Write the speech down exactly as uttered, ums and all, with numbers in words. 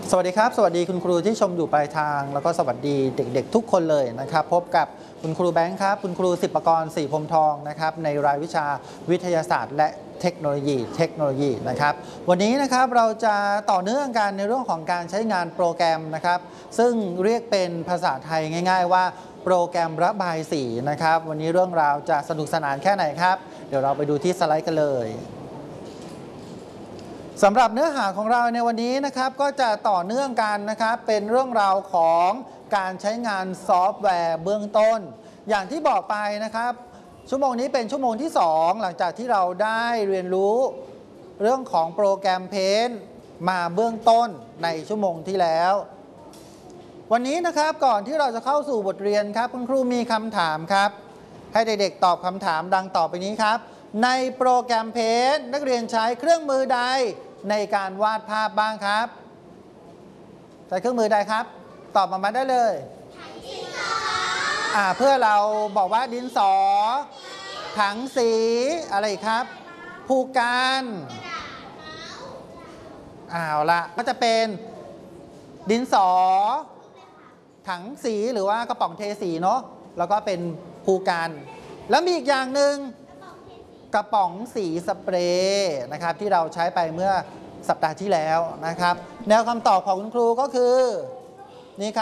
สวัสดีครับสวัสดีคุณครูที่ชมอยู่ปลายทางแล้วก็สวัสดีเด็กๆทุกคนเลยนะครับพบกับคุณครูแบงค์ครับคุณครูศิปกรศรีพรมทองนะครับในรายวิชาวิทยาศาสตร์และเทคโนโลยีเทคโนโลยีนะครับวันนี้นะครับเราจะต่อเนื่องกันในเรื่องของการใช้งานโปรแกรมนะครับซึ่งเรียกเป็นภาษาไทยง่ายๆว่าโปรแกรมระบายสีนะครับวันนี้เรื่องราวจะสนุกสนานแค่ไหนครับเดี๋ยวเราไปดูที่สไลด์กันเลยสำหรับเนื้อหาของเราในวันนี้นะครับก็จะต่อเนื่องกันนะครับเป็นเรื่องราวของการใช้งานซอฟต์แวร์เบื้องต้นอย่างที่บอกไปนะครับชั่วโมงนี้เป็นชั่วโมงที่สองหลังจากที่เราได้เรียนรู้เรื่องของโปรแกรม Paint มาเบื้องต้นในชั่วโมงที่แล้ววันนี้นะครับก่อนที่เราจะเข้าสู่บทเรียนครับคุณครูมีคำถามครับให้เด็กๆตอบคำถามดังต่อไปนี้ครับในโปรแกรม Paint นักเรียนใช้เครื่องมือใดในการวาดภาพบ้างครับใช้เครื่องมือใดครับตอบมามาได้เลยดินสออ่าเพื่อเราบอกว่าดินสอถังสีอะไรครับภูการอ้าวละก็จะเป็นดินสอถังสีหรือว่ากระป๋องเทสีเนาะแล้วก็เป็นภูการแล้วมีอีกอย่างหนึ่งกระป๋องสีสเปรย์นะครับที่เราใช้ไปเมื่อสัปดาห์ที่แล้วนะครับแนวคำตอบของคุณครูก็คือ